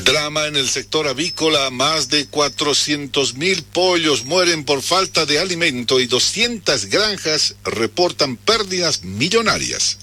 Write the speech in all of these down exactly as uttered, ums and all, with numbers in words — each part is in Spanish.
Drama en el sector avícola, más de cuatrocientos mil pollos mueren por falta de alimento y doscientas granjas reportan pérdidas millonarias.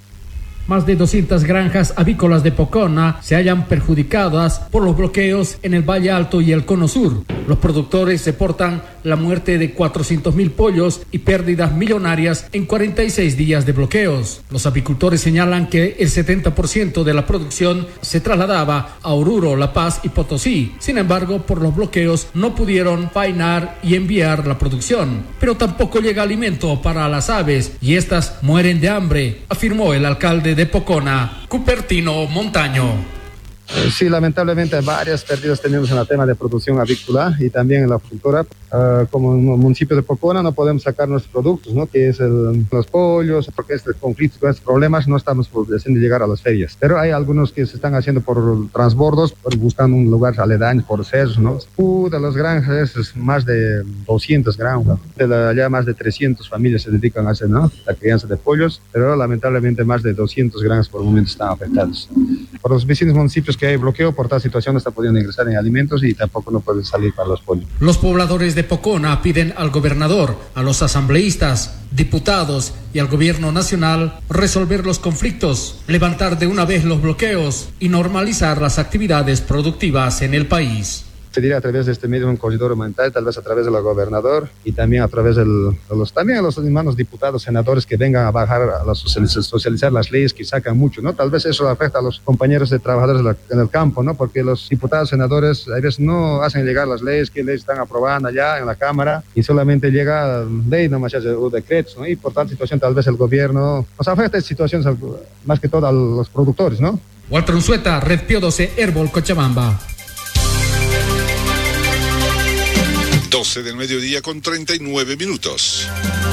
Más de doscientas granjas avícolas de Pocona se hallan perjudicadas por los bloqueos en el Valle Alto y el Cono Sur. Los productores reportan la muerte de cuatrocientos mil pollos y pérdidas millonarias en cuarenta y seis días de bloqueos. Los apicultores señalan que el setenta por ciento de la producción se trasladaba a Oruro, La Paz y Potosí. Sin embargo, por los bloqueos no pudieron faenar y enviar la producción. Pero tampoco llega alimento para las aves y estas mueren de hambre, afirmó el alcalde de Pocona, Cupertino Montaño. Sí, lamentablemente varias pérdidas tenemos en el tema de producción avícola y también en la agricultura. Uh, como en el municipio de Pocona no podemos sacar nuestros productos, ¿no? Que es el, los pollos, porque este conflicto, con estos problemas no estamos pudiendo llegar a las ferias. Pero hay algunos que se están haciendo por transbordos, por buscando un lugar aledaño, por cerros, ¿no? Uh, de las granjas es más de doscientas granjas. De la, allá más de trescientas familias se dedican a hacer, ¿no? La crianza de pollos, pero lamentablemente más de doscientas granjas por el momento están afectadas. Por los vecinos municipios que hay bloqueo, por tal situación no está pudiendo ingresar en alimentos y tampoco no pueden salir para los pollos. Los pobladores de Pocona piden al gobernador, a los asambleístas, diputados y al gobierno nacional resolver los conflictos, levantar de una vez los bloqueos y normalizar las actividades productivas en el país. Pedir a través de este medio un corredor humanitario, tal vez a través del gobernador y también a través del, de los también a los hermanos diputados, senadores que vengan a bajar a la socializar, socializar las leyes que sacan mucho, ¿no? Tal vez eso afecta a los compañeros de trabajadores de la, en el campo, ¿no? Porque los diputados, senadores, a veces no hacen llegar las leyes que leyes están aprobando allá en la Cámara y solamente llega ley nomás o decretos, ¿no? Y por tal situación tal vez el gobierno nos afecta esta situación más que todo a los productores, ¿no? Walter Unzueta, Red Pío doce, Herbol, Cochabamba. doce del mediodía con treinta y nueve minutos.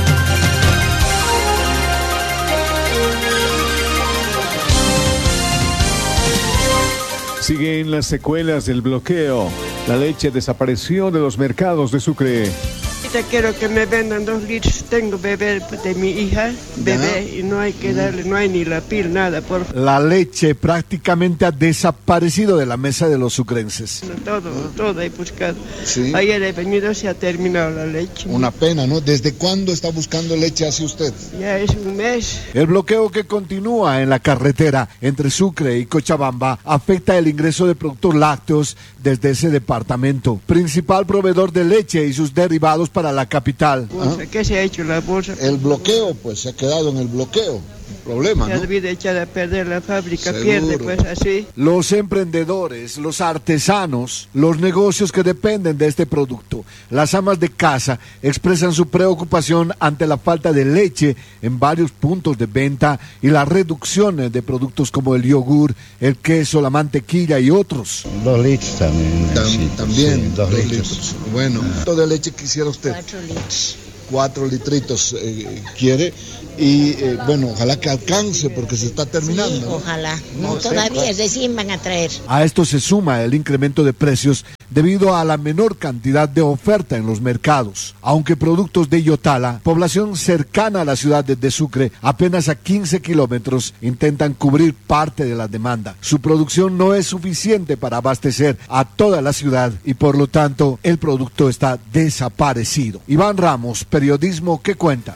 Siguen las secuelas del bloqueo. La leche desapareció de los mercados de Sucre. Quiero que me vendan dos litros. Tengo bebé de mi hija, bebé, ¿ya? Y no hay que darle, no hay ni la pil, nada. Por... La leche prácticamente ha desaparecido de la mesa de los sucrenses. Todo, todo he buscado. ¿Sí? Ayer he venido, se ha terminado la leche. Una pena, ¿no? ¿Desde cuándo está buscando leche hace usted? Ya es un mes. El bloqueo que continúa en la carretera entre Sucre y Cochabamba afecta el ingreso de productos lácteos desde ese departamento, principal proveedor de leche y sus derivados para para la capital. ¿Ah? ¿Qué se ha hecho la bolsa? El bloqueo, pues se ha quedado en el bloqueo. Problema, ¿no? Se olvida echar a perder la fábrica, seguro. Pierde, pues así. Los emprendedores, los artesanos, los negocios que dependen de este producto, las amas de casa expresan su preocupación ante la falta de leche en varios puntos de venta y las reducciones de productos como el yogur, el queso, la mantequilla y otros. Dos litros también. Tam, también, sí, dos, dos litros. litros. Bueno, ah. ¿Toda leche quisiera usted? Cuatro litros. Cuatro litritos eh, quiere. Y eh, bueno, ojalá que alcance porque se está terminando. Sí, ojalá. No, no todavía sé, recién van a traer. A esto se suma el incremento de precios debido a la menor cantidad de oferta en los mercados. Aunque productos de Yotala, población cercana a la ciudad de Sucre, apenas a quince kilómetros, intentan cubrir parte de la demanda. Su producción no es suficiente para abastecer a toda la ciudad y por lo tanto el producto está desaparecido. Iván Ramos, periodismo que cuenta.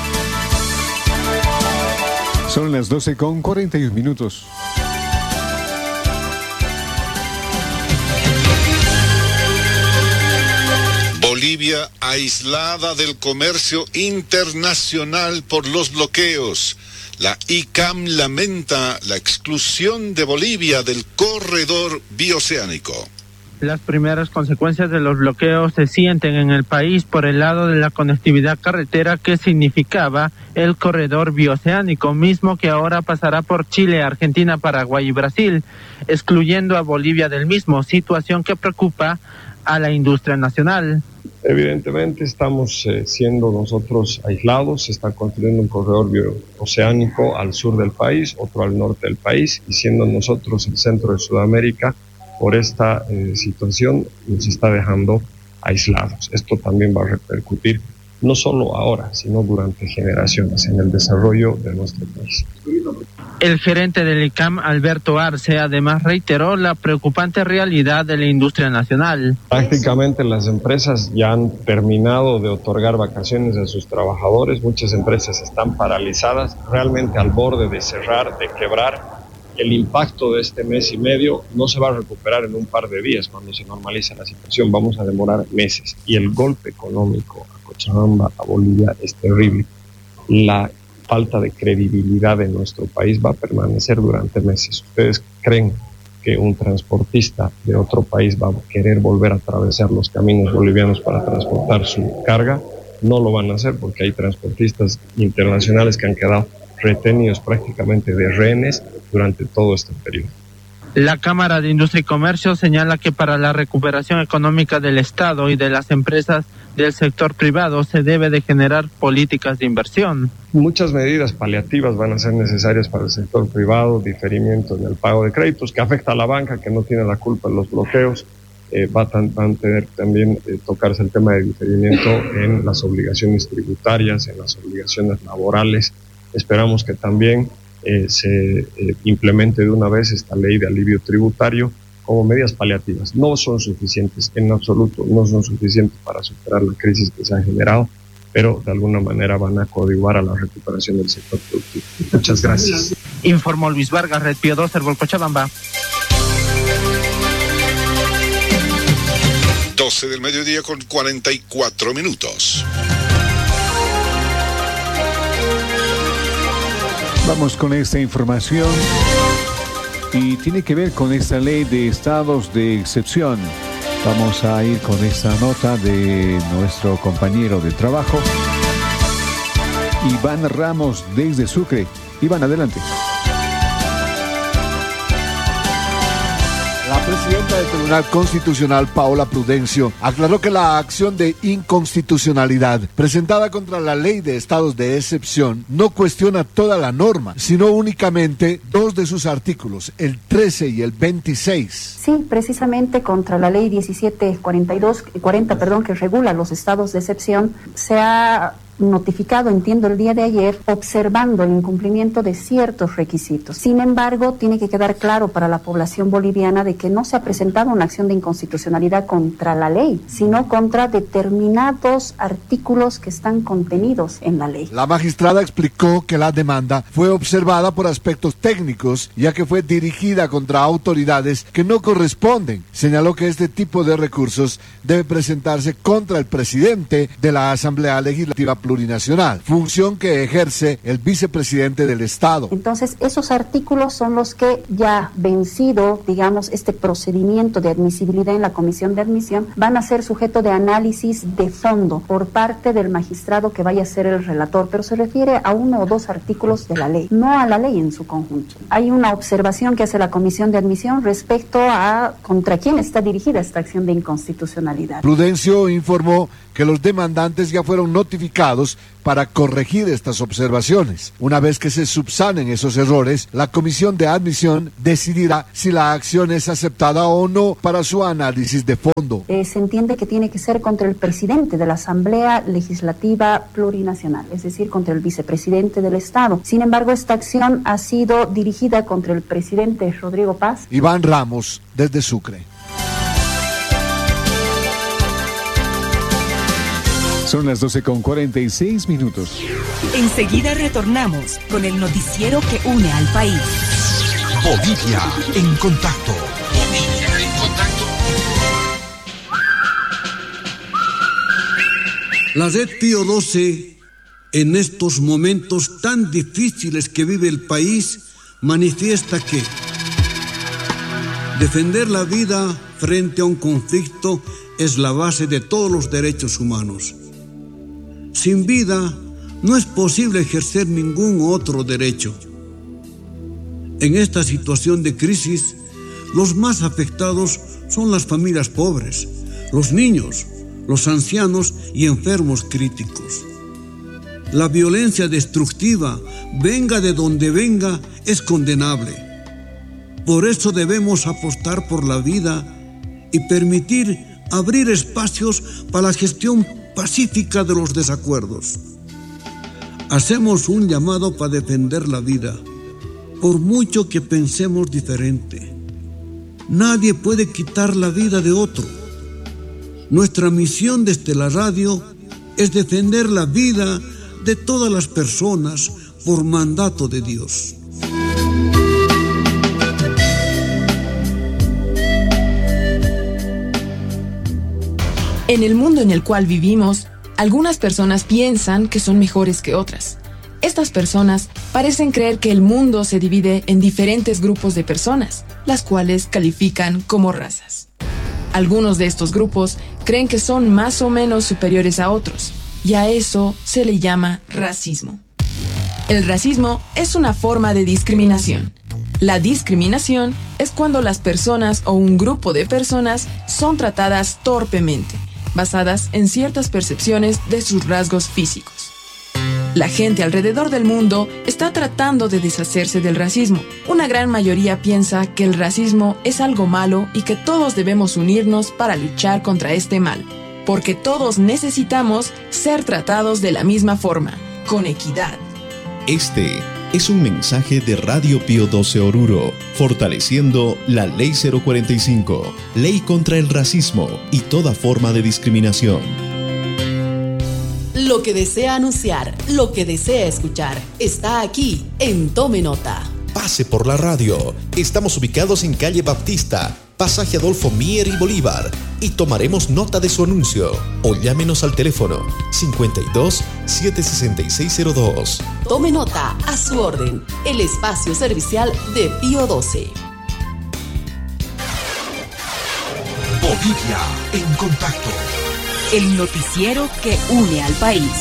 Son las doce con cuarenta y un minutos. Bolivia aislada del comercio internacional por los bloqueos. La I C A M lamenta la exclusión de Bolivia del corredor bioceánico. Las primeras consecuencias de los bloqueos se sienten en el país por el lado de la conectividad carretera que significaba el corredor bioceánico, mismo que ahora pasará por Chile, Argentina, Paraguay y Brasil, excluyendo a Bolivia del mismo, situación que preocupa a la industria nacional. Evidentemente estamos eh, siendo nosotros aislados, se está construyendo un corredor bioceánico al sur del país, otro al norte del país, y siendo nosotros el centro de Sudamérica, por esta eh, situación nos está dejando aislados. Esto también va a repercutir no solo ahora, sino durante generaciones en el desarrollo de nuestro país. El gerente del I C A M, Alberto Arce, además reiteró la preocupante realidad de la industria nacional. Prácticamente las empresas ya han terminado de otorgar vacaciones a sus trabajadores, muchas empresas están paralizadas, realmente al borde de cerrar, de quebrar. El impacto de este mes y medio no se va a recuperar en un par de días cuando se normaliza la situación, vamos a demorar meses. Y el golpe económico a Cochabamba, a Bolivia, es terrible. La falta de credibilidad en nuestro país va a permanecer durante meses. ¿Ustedes creen que un transportista de otro país va a querer volver a atravesar los caminos bolivianos para transportar su carga? No lo van a hacer porque hay transportistas internacionales que han quedado retenidos prácticamente de rehenes durante todo este periodo. La Cámara de Industria y Comercio señala que para la recuperación económica del Estado y de las empresas del sector privado se debe de generar políticas de inversión. Muchas medidas paliativas van a ser necesarias para el sector privado, diferimiento en el pago de créditos que afecta a la banca que no tiene la culpa de los bloqueos. Eh, va a tener también eh, tocarse el tema de diferimiento en las obligaciones tributarias, en las obligaciones laborales. Esperamos que también eh, se eh, implemente de una vez esta ley de alivio tributario como medidas paliativas. No son suficientes, en absoluto, no son suficientes para superar la crisis que se ha generado, pero de alguna manera van a coadyuvar a la recuperación del sector productivo. Muchas gracias. Informó Luis Vargas, Red Pío dos, Herbol Cochabamba. doce del mediodía con cuarenta y cuatro minutos. Vamos con esta información y tiene que ver con esta ley de estados de excepción. Vamos a ir con esta nota de nuestro compañero de trabajo, Iván Ramos, desde Sucre. Iván, adelante. La presidenta del Tribunal Constitucional, Paola Prudencio, aclaró que la acción de inconstitucionalidad presentada contra la ley de estados de excepción no cuestiona toda la norma, sino únicamente dos de sus artículos, el trece y el veintiséis. Sí, precisamente contra la ley diecisiete cuarenta y dos, cuarenta, perdón, que regula los estados de excepción, se ha notificado, entiendo, el día de ayer, observando el incumplimiento de ciertos requisitos. Sin embargo, tiene que quedar claro para la población boliviana de que no se ha presentado una acción de inconstitucionalidad contra la ley, sino contra determinados artículos que están contenidos en la ley. La magistrada explicó que la demanda fue observada por aspectos técnicos, ya que fue dirigida contra autoridades que no corresponden. Señaló que este tipo de recursos debe presentarse contra el presidente de la Asamblea Legislativa Plurinacional, función que ejerce el vicepresidente del Estado. Entonces, esos artículos son los que ya vencido, digamos, este procedimiento de admisibilidad en la Comisión de Admisión, van a ser sujeto de análisis de fondo por parte del magistrado que vaya a ser el relator, pero se refiere a uno o dos artículos de la ley, no a la ley en su conjunto. Hay una observación que hace la Comisión de Admisión respecto a contra quién está dirigida esta acción de inconstitucionalidad. Prudencio informó que los demandantes ya fueron notificados para corregir estas observaciones. Una vez que se subsanen esos errores, la Comisión de Admisión decidirá si la acción es aceptada o no para su análisis de fondo. Eh, se entiende que tiene que ser contra el presidente de la Asamblea Legislativa Plurinacional, es decir, contra el vicepresidente del Estado. Sin embargo, esta acción ha sido dirigida contra el presidente Rodrigo Paz. Iván Ramos, desde Sucre. Son las doce con cuarenta y seis minutos. Enseguida retornamos con el noticiero que une al país. Bolivia en contacto. Bolivia en contacto. La red Pío doce, en estos momentos tan difíciles que vive el país, manifiesta que defender la vida frente a un conflicto es la base de todos los derechos humanos. Sin vida no es posible ejercer ningún otro derecho. En esta situación de crisis, los más afectados son las familias pobres, los niños, los ancianos y enfermos críticos. La violencia destructiva, venga de donde venga, es condenable. Por eso debemos apostar por la vida y permitir abrir espacios para la gestión pacífica de los desacuerdos. Hacemos un llamado para defender la vida, por mucho que pensemos diferente. Nadie puede quitar la vida de otro. Nuestra misión desde la radio es defender la vida de todas las personas por mandato de Dios. En el mundo en el cual vivimos, algunas personas piensan que son mejores que otras. Estas personas parecen creer que el mundo se divide en diferentes grupos de personas, las cuales califican como razas. Algunos de estos grupos creen que son más o menos superiores a otros, y a eso se le llama racismo. El racismo es una forma de discriminación. La discriminación es cuando las personas o un grupo de personas son tratadas torpemente, basadas en ciertas percepciones de sus rasgos físicos. La gente alrededor del mundo está tratando de deshacerse del racismo. Una gran mayoría piensa que el racismo es algo malo y que todos debemos unirnos para luchar contra este mal, porque todos necesitamos ser tratados de la misma forma, con equidad. Este es un mensaje de Radio Pío doce Oruro, fortaleciendo la Ley cero cuarenta y cinco, Ley contra el Racismo y toda forma de discriminación. Lo que desea anunciar, lo que desea escuchar, está aquí en Tome Nota. Pase por la radio. Estamos ubicados en calle Baptista, pasaje Adolfo Mier y Bolívar, y tomaremos nota de su anuncio. O llámenos al teléfono cincuenta y dos, setecientos sesenta y seis cero dos. Tome Nota, a su orden, el espacio servicial de Pío doce. Bolivia en contacto. El noticiero que une al país.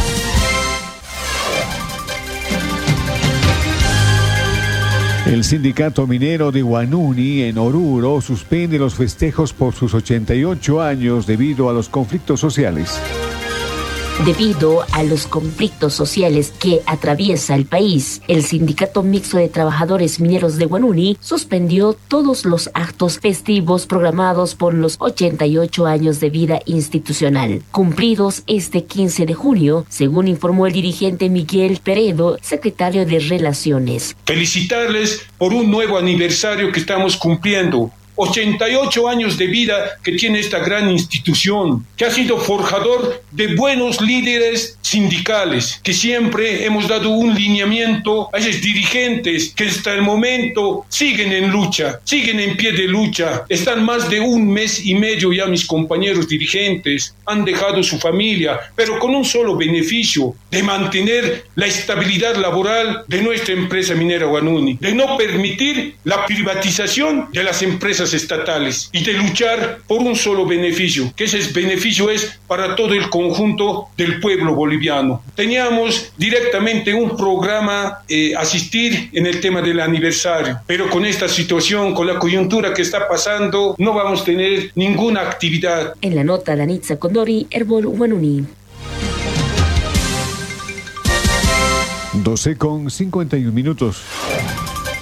El sindicato minero de Huanuni en Oruro suspende los festejos por sus ochenta y ocho años debido a los conflictos sociales. Debido a los conflictos sociales que atraviesa el país, el Sindicato Mixto de Trabajadores Mineros de Huanuni suspendió todos los actos festivos programados por los ochenta y ocho años de vida institucional, cumplidos este quince de junio, según informó el dirigente Miguel Peredo, secretario de Relaciones. Felicitarles por un nuevo aniversario que estamos cumpliendo. ochenta y ocho años de vida que tiene esta gran institución, que ha sido forjador de buenos líderes sindicales, que siempre hemos dado un lineamiento a esos dirigentes que hasta el momento siguen en lucha, siguen en pie de lucha. Están más de un mes y medio ya mis compañeros dirigentes, han dejado su familia, pero con un solo beneficio, de mantener la estabilidad laboral de nuestra empresa minera Huanuni, de no permitir la privatización de las empresas estatales y de luchar por un solo beneficio, que ese beneficio es para todo el conjunto del pueblo boliviano. Teníamos directamente un programa eh, asistir en el tema del aniversario, pero con esta situación, con la coyuntura que está pasando, no vamos a tener ninguna actividad. En la nota, Danitza Condori, Herbol Huanuni. doce con cincuenta y un minutos.